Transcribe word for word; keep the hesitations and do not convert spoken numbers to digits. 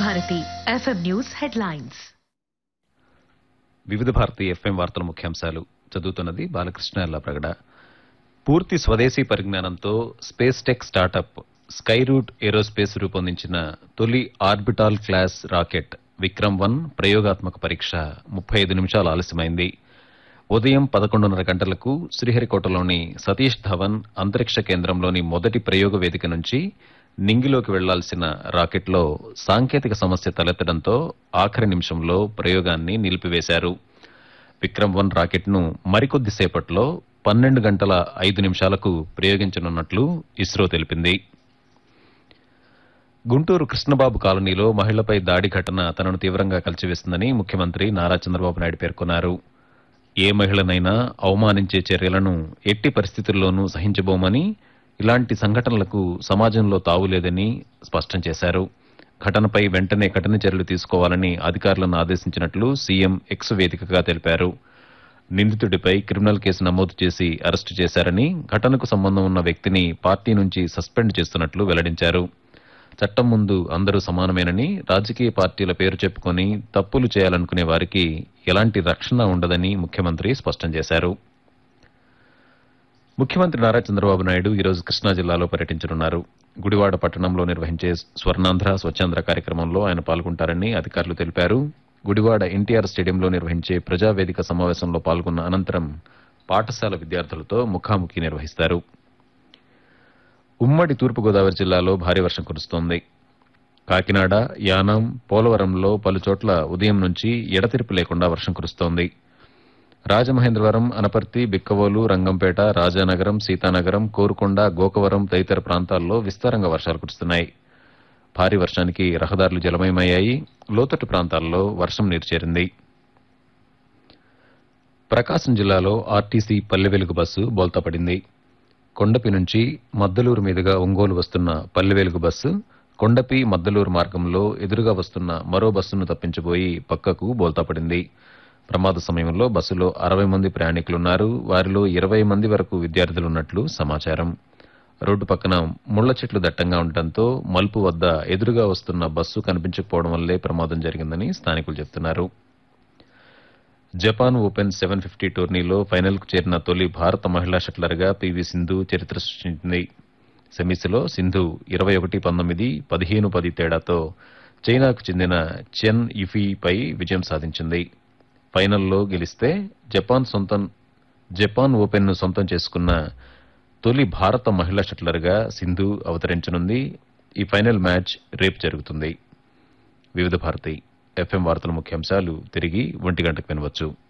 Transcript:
Bharati FM news headlines. వివిధ Bharati FM వార్తల ముఖ్యాంశాలు చదువుతున్నది బాలకృష్ణ ఎల్లప్రగడ. పూర్తి స్వదేశీ పరిజ్ఞానంతో space tech startup sky route aerospace రూపొందించిన తొలి orbital class rocket Vikram one ప్రయోగాత్మక పరీక్ష ముప్పై ఐదు నిమిషాలు ఆలస్యమైంది. ఉదయం పదకొండున్నర గంటలకు శ్రీహరికోటలోని సతీష్ ధవన్ అంతరిక్ష కేంద్రంలోని మొదటి ప్రయోగ వేదిక నుంచి నింగిలోకి వెళ్లాల్సిన రాకెట్లో సాంకేతిక సమస్య తలెత్తడంతో ఆఖరి నిమిషంలో ప్రయోగాన్ని నిలిపివేశారు. విక్రమ్ వన్ రాకెట్ను మరికొద్దిసేపట్లో పన్నెండు గంటల ఐదు నిమిషాలకు ప్రయోగించనున్నట్లు ఇస్రో తెలిపింది. గుంటూరు కృష్ణబాబు కాలనీలో మహిళపై దాడి ఘటన తనను తీవ్రంగా కలిచివేసిందని ముఖ్యమంత్రి నారా చంద్రబాబు నాయుడు పేర్కొన్నారు. ఏ మహిళనైనా అవమానించే చర్యలను ఎట్టి పరిస్థితుల్లోనూ సహించబోమని, ఇలాంటి సంఘటనలకు సమాజంలో తావులేదని స్పష్టం చేశారు. ఘటనపై వెంటనే కఠిన చర్యలు తీసుకోవాలని అధికారులను ఆదేశించినట్లు సీఎం ఎక్స్ వేదికగా తెలిపారు. నిందితుడిపై క్రిమినల్ కేసు నమోదు చేసి అరెస్టు చేశారని, ఘటనకు సంబంధం ఉన్న వ్యక్తిని పార్టీ నుంచి సస్పెండ్ చేస్తున్నట్లు వెల్లడించారు. చట్టం ముందు అందరూ సమానమేనని, రాజకీయ పార్టీల పేరు చెప్పుకొని తప్పులు చేయాలనుకునే వారికి ఎలాంటి రక్షణ ఉండదని ముఖ్యమంత్రి స్పష్టం చేశారు. ముఖ్యమంత్రి నారా చంద్రబాబు నాయుడు ఈరోజు కృష్ణా జిల్లాలో పర్యటించనున్నారు. గుడివాడ పట్టణంలో నిర్వహించే స్వర్ణాంధ్ర స్వచ్ఛాంధ్ర కార్యక్రమంలో ఆయన పాల్గొంటారని అధికారులు తెలిపారు. గుడివాడ ఎన్టీఆర్ స్టేడియంలో నిర్వహించే ప్రజావేదిక సమావేశంలో పాల్గొన్న అనంతరం పాఠశాల విద్యార్థులతో ముఖాముఖి నిర్వహిస్తారు. ఉమ్మడి తూర్పుగోదావరి జిల్లాలో భారీ వర్షం కురుస్తోంది. కాకినాడ, యానాం, పోలవరంలో పలుచోట్ల ఉదయం నుంచి ఎడతెరిపి లేకుండా వర్షం కురుస్తోంది. రాజమహేంద్రవరం, అనపర్తి, బిక్కవోలు, రంగంపేట, రాజానగరం, సీతానగరం, కోరుకొండ, గోకవరం తదితర ప్రాంతాల్లో విస్తారంగా వర్షాలు కురుస్తున్నాయి. భారీ వర్షానికి రహదారులు జలమయమయ్యాయి. లోతట్టు ప్రాంతాల్లో వర్షం నీరు చేరింది. ప్రకాశం జిల్లాలో ఆర్టీసీ పల్లె వెలుగు బస్సు బోల్తాపడింది. కొండపి నుంచి మద్దలూరు మీదుగా ఒంగోలు వస్తున్న పల్లె వెలుగు బస్సు కొండపి మద్దలూరు మార్గంలో ఎదురుగా వస్తున్న మరో బస్సును తప్పించబోయి పక్కకు బోల్తాపడింది. ప్రమాద సమయంలో బస్సులో అరవై మంది ప్రయాణికులున్నారు. వారిలో ఇరవై మంది వరకు విద్యార్థులున్నట్లు సమాచారం. రోడ్డు పక్కన ముళ్ల చెట్లు దట్టంగా ఉండటంతో మలుపు వద్ద ఎదురుగా వస్తున్న బస్సు కనిపించకపోవడం వల్లే ప్రమాదం జరిగిందని స్థానికులు చెబుతున్నారు. జపాన్ ఓపెన్ సెవెన్ ఫిఫ్టీ టోర్నీలో ఫైనల్కు చేరిన తొలి భారత మహిళా షట్లర్గా పీవీ సింధు చరిత్ర సృష్టించింది. సెమీస్లో సింధు ఇరవై ఒకటి పంతొమ్మిది, పదిహేను పది తేడాతో చైనాకు చెందిన చెన్ యుఫీపై విజయం సాధించింది. ఫైనల్లో గెలిస్తే జపాన్ సొంతం జపాన్ ఓపెన్ను సొంతం చేసుకున్న తొలి భారత మహిళా షట్లర్గా సింధు అవతరించనుంది. ఈ ఫైనల్ మ్యాచ్ రేపు జరుగుతుంది. వివిధ భారతి ఎఫ్ఎం వార్తల ముఖ్యాంశాలు తిరిగి ఒంటి గంటకు వినవచ్చు.